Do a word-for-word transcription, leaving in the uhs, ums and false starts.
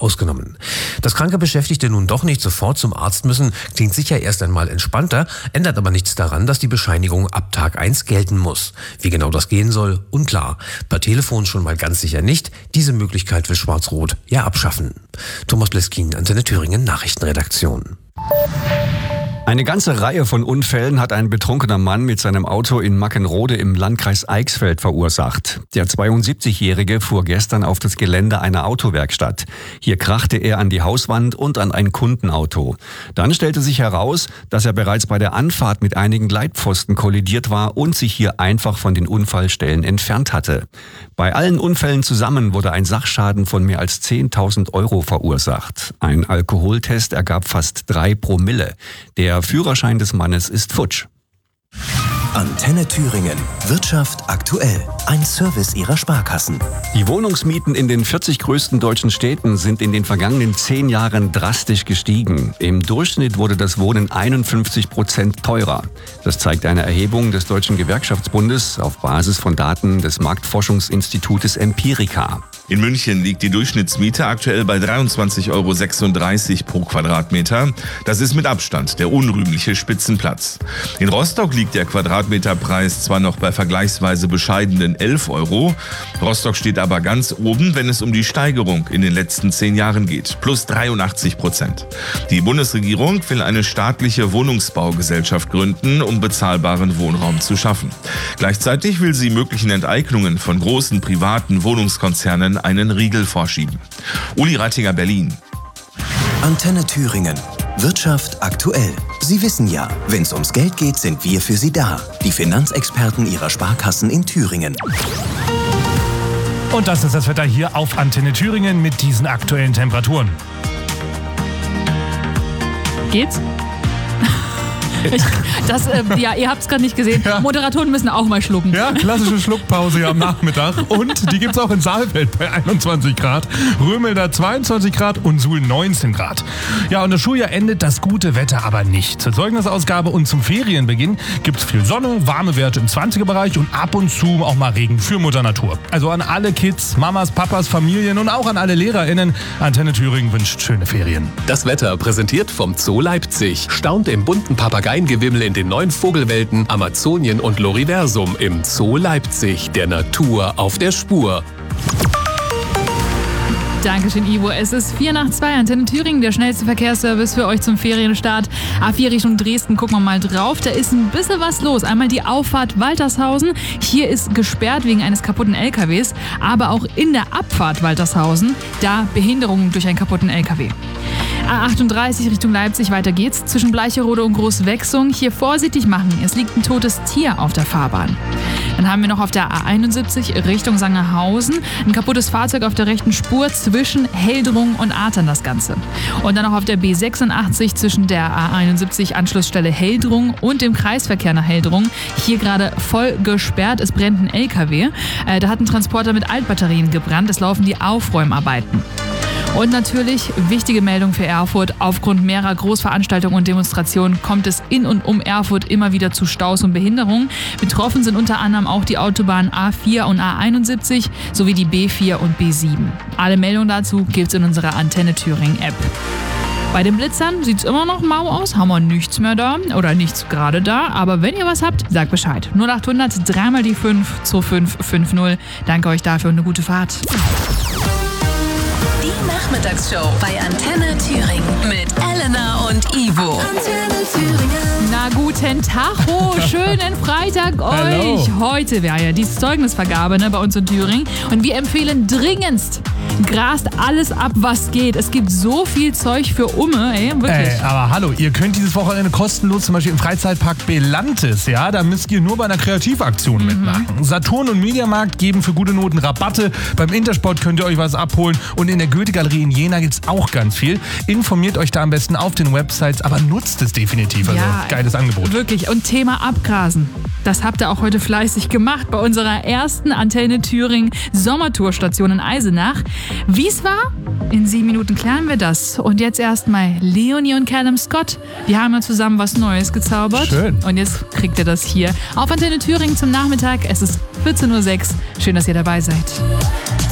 ausgenommen. Dass kranke Beschäftigte nun doch nicht sofort zum Arzt müssen, klingt sicher erst einmal entspannter, ändert aber nichts daran, dass die Bescheinigung ab Tag eins gelten muss. Wie genau das gehen soll, unklar. Per Telefon schon mal ganz sicher nicht. Diese Möglichkeit will Schwarz-Rot ja abschaffen. Thomas Bleskin, Antenne Thüringen, Nachrichtenredaktion. Eine ganze Reihe von Unfällen hat ein betrunkener Mann mit seinem Auto in Mackenrode im Landkreis Eichsfeld verursacht. Der zweiundsiebzigjährige fuhr gestern auf das Gelände einer Autowerkstatt. Hier krachte er an die Hauswand und an ein Kundenauto. Dann stellte sich heraus, dass er bereits bei der Anfahrt mit einigen Leitpfosten kollidiert war und sich hier einfach von den Unfallstellen entfernt hatte. Bei allen Unfällen zusammen wurde ein Sachschaden von mehr als zehntausend Euro verursacht. Ein Alkoholtest ergab fast drei Promille. Der Führerschein des Mannes ist futsch. Antenne Thüringen. Wirtschaft aktuell. Ein Service Ihrer Sparkassen. Die Wohnungsmieten in den vierzig größten deutschen Städten sind in den vergangenen zehn Jahren drastisch gestiegen. Im Durchschnitt wurde das Wohnen einundfünfzig Prozent teurer. Das zeigt eine Erhebung des Deutschen Gewerkschaftsbundes auf Basis von Daten des Marktforschungsinstitutes Empirica. In München liegt die Durchschnittsmiete aktuell bei dreiundzwanzig Euro sechsunddreißig pro Quadratmeter. Das ist mit Abstand der unrühmliche Spitzenplatz. In Rostock liegt der Quadratmeterpreis zwar noch bei vergleichsweise bescheidenen elf Euro. Rostock steht aber ganz oben, wenn es um die Steigerung in den letzten zehn Jahren geht. Plus dreiundachtzig Prozent. Die Bundesregierung will eine staatliche Wohnungsbaugesellschaft gründen, um bezahlbaren Wohnraum zu schaffen. Gleichzeitig will sie möglichen Enteignungen von großen privaten Wohnungskonzernen einen Riegel vorschieben. Uli Reitinger, Berlin. Antenne Thüringen. Wirtschaft aktuell. Sie wissen ja, wenn es ums Geld geht, sind wir für Sie da. Die Finanzexperten Ihrer Sparkassen in Thüringen. Und das ist das Wetter hier auf Antenne Thüringen mit diesen aktuellen Temperaturen. Geht's? Ich, das, äh, ja, ihr habt es gerade nicht gesehen. Ja. Moderatoren müssen auch mal schlucken. Ja, klassische Schluckpause hier am Nachmittag. Und die gibt's auch in Saalfeld bei einundzwanzig Grad, Römelda zweiundzwanzig Grad und Suhl neunzehn Grad. Ja, und das Schuljahr endet das gute Wetter aber nicht. Zur Zeugnisausgabe und zum Ferienbeginn gibt's viel Sonne, warme Werte im zwanziger-Bereich und ab und zu auch mal Regen für Mutter Natur. Also an alle Kids, Mamas, Papas, Familien und auch an alle LehrerInnen. Antenne Thüringen wünscht schöne Ferien. Das Wetter präsentiert vom Zoo Leipzig. Staunt im bunten Papagei Gewimmel in den neuen Vogelwelten Amazonien und Loriversum im Zoo Leipzig. Der Natur auf der Spur. Dankeschön, Ivo. Es ist vier nach zwei. Antenne Thüringen, der schnellste Verkehrsservice für euch zum Ferienstart. A vier Richtung Dresden, gucken wir mal drauf. Da ist ein bisschen was los. Einmal die Auffahrt Waltershausen. Hier ist gesperrt wegen eines kaputten L K Ws. Aber auch in der Abfahrt Waltershausen, da Behinderungen durch einen kaputten L K W. A achtunddreißig Richtung Leipzig, weiter geht's. Zwischen Bleicherode und Großwechsung. Hier vorsichtig machen. Es liegt ein totes Tier auf der Fahrbahn. Dann haben wir noch auf der A einundsiebzig Richtung Sangerhausen ein kaputtes Fahrzeug auf der rechten Spur zwischen Heldrung und Artern das Ganze. Und dann noch auf der B sechsundachtzig zwischen der A einundsiebzig Anschlussstelle Heldrung und dem Kreisverkehr nach Heldrung. Hier gerade voll gesperrt. Es brennt ein L K W. Äh, da hat ein Transporter mit Altbatterien gebrannt. Es laufen die Aufräumarbeiten. Und natürlich, wichtige Meldung für Erfurt. Aufgrund mehrerer Großveranstaltungen und Demonstrationen kommt es in und um Erfurt immer wieder zu Staus und Behinderungen. Betroffen sind unter anderem auch die Autobahnen A vier und A einundsiebzig sowie die B vier und B sieben. Alle Meldungen dazu gibt's in unserer Antenne Thüringen App. Bei den Blitzern sieht's immer noch mau aus, haben wir nichts mehr da oder nichts gerade da. Aber wenn ihr was habt, sagt Bescheid. null achthundert, dreimal die fünf, zwei fünf fünf null. Danke euch dafür und eine gute Fahrt. Die Nachmittagsshow bei Antenne Thüringen mit Elena und Ivo. Antenne Thüringen. Na guten Tacho, schönen Freitag euch. Heute wäre ja die Zeugnisvergabe, ne, bei uns in Thüringen. Und wir empfehlen dringendst, grast alles ab, was geht. Es gibt so viel Zeug für Umme, ey, wirklich. Ey, aber hallo, ihr könnt dieses Wochenende kostenlos zum Beispiel im Freizeitpark Belantes, ja, da müsst ihr nur bei einer Kreativaktion mhm. mitmachen. Saturn und Mediamarkt geben für gute Noten Rabatte. Beim Intersport könnt ihr euch was abholen und in der Goethe-Galerie in Jena gibt's auch ganz viel. Informiert euch da am besten auf den Websites, aber nutzt es definitiv. Also ja, geiles Angebot. Wirklich. Und Thema Abgrasen. Das habt ihr auch heute fleißig gemacht bei unserer ersten Antenne Thüringen Sommertourstation in Eisenach. Wie es war? In sieben Minuten klären wir das. Und jetzt erstmal Leonie und Callum Scott. Die haben ja zusammen was Neues gezaubert. Schön. Und jetzt kriegt ihr das hier auf Antenne Thüringen zum Nachmittag. Es ist vierzehn Uhr sechs. Schön, dass ihr dabei seid.